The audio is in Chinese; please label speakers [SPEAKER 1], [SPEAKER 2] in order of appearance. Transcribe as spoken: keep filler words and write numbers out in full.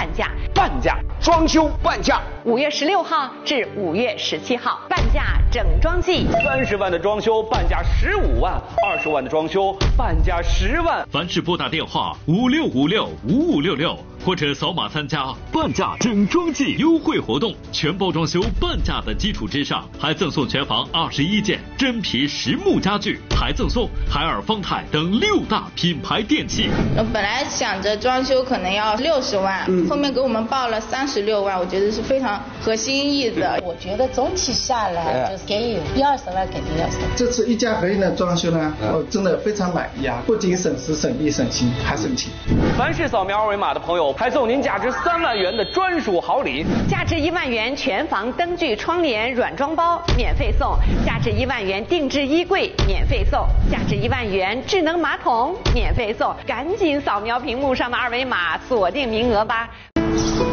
[SPEAKER 1] 半价。
[SPEAKER 2] 半价，装修半价。
[SPEAKER 1] 五月十六号至五月十七号，半价整装季。
[SPEAKER 2] 三十万的装修半价十五万，二十万的装修半价十万。
[SPEAKER 3] 凡是拨打电话五六五六五五六六或者扫码参加半价整装季优惠活动，全包装修半价的基础之上，还赠送全房二十一件真皮实木家具，还赠送海尔、方太等六大品牌电器。
[SPEAKER 4] 我本来想着装修可能要六十万，嗯、后面给我们报了三十六万，我觉得是非常合心意的。
[SPEAKER 5] 我觉得总体下来就是给予一二十万肯定要省。
[SPEAKER 6] 这次一家合营的装修呢，我真的非常满意啊！不仅省时省力省心，还省钱。
[SPEAKER 2] 凡是扫描二维码的朋友，还送您价值三万元的专属好礼，
[SPEAKER 1] 价值一万元全房灯具、窗帘软装包免费送，价值一万元定制衣柜免费送，价值一万元智能马桶免费送。赶紧扫描屏幕上的二维码，锁定名额吧。